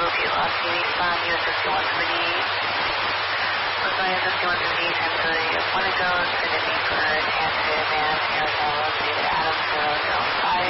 Philadelphia, Los Angeles, US 5178. Louisiana 5178 times Philadelphia, Monaco, Sydney for Tampa, Van, Arizona, David Adams, 005.